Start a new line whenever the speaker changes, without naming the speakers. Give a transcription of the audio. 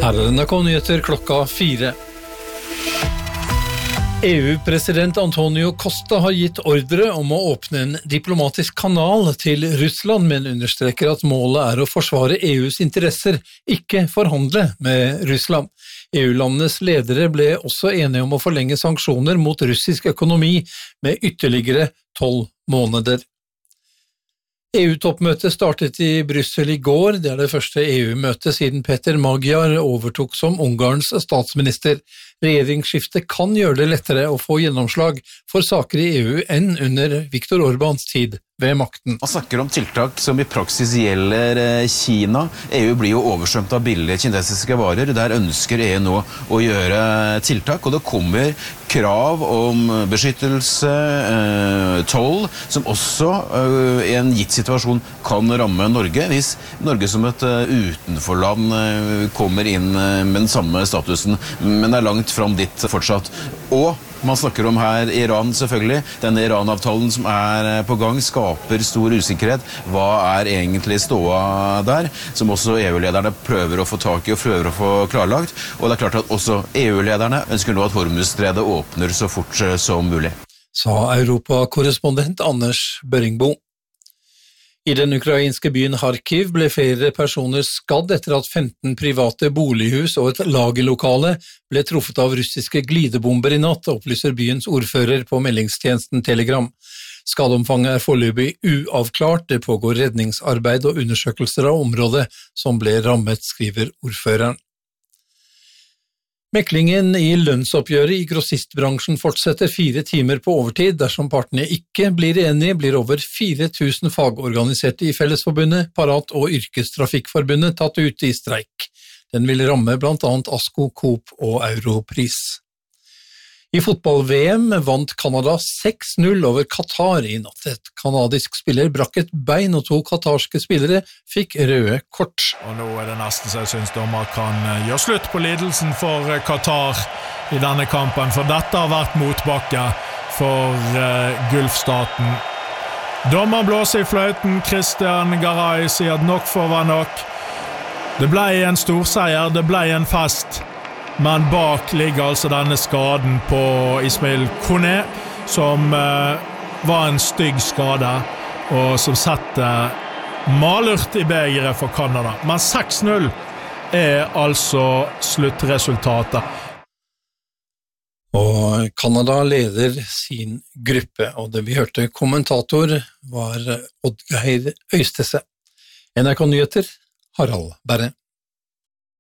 Her NRK-nyheter klokka 4. EU-president Antonio Costa har gitt ordre om å åpne en diplomatisk kanal til Russland, men understreker at målet å forsvare EUs interesser, ikke forhandle med Russland. EU-landenes ledere ble også enige om å forlenge sanksjoner mot russisk økonomi med ytterligere 12 måneder. EU-toppmøtet startet i Brussel i går. Det det første EU-møtet siden Peter Magyar overtok som Ungarns statsminister. Regjeringsskiftet kan gjøre det lettere å få gjennomslag for saker i EU enn under Viktor Orbáns tid ved makten.
Man snakker om tiltak som i praksis gjelder Kina. EU blir jo oversvømt av billige kinesiske varer. Der ønsker EU nå å gjøre tiltak, og det kommer krav om beskyttelse, toll, som også i en gitt situasjon kan ramme Norge, hvis Norge som et utenforland kommer inn med den samme statusen, men langt fram dit fortsatt. Og man snakker om her Iran selvfølgelig. Denne Iran-avtalen som på gang skaper stor usikkerhet. Hva egentlig ståa der? Som også EU-lederne prøver å få tak i og prøver å få klarlagt. Og det klart at også EU-lederne ønsker nå at Hormuzstredet åpner så fort som mulig.
Sa Europa-korrespondent Anders Børringbo. I den ukrainske byen Kharkiv ble flere personer skadd etter at 15 private bolighus og et lagerlokale ble truffet av russiske glidebomber i natt, opplyser byens ordfører på meldingstjenesten Telegram. Skadeomfanget foreløpig uavklart, det pågår redningsarbeid og undersøkelser av området som ble rammet, skriver ordføreren. Meklingen i lønnsoppgjøret i grossistbransjen fortsetter 4 timer på overtid. Dersom partene ikke blir enige, blir over 4000 fagorganiserte i Fellesforbundet, Parat og Yrkestrafikkforbundet tatt ut i streik. Den vil ramme blant annet ASKO, Coop og Europris. I fotball-VM vant Canada 6-0 over Qatar i natt. Et kanadisk spiller brakk et bein, og 2 katarske spillere fikk røde kort.
Og nå det nesten så jeg synes dommer kan gjøre slutt på lidelsen for Qatar i denne kampen, for dette har vært motbakke for Gulfstaten. Dommer blåser i fløyten, Christian Garay sier at nok får være nok. Det ble en storseier, det ble en fest. Men bak ligger altså denne skaden på Ismail Kone, som var en stygg skade, og som setter malurt i begeret for Canada. Men 6-0 altså sluttresultatet.
Og Canada leder sin gruppe, og det vi hørte kommentator var Oddgeir Øystese. NRK Nyheter, Harald Berre.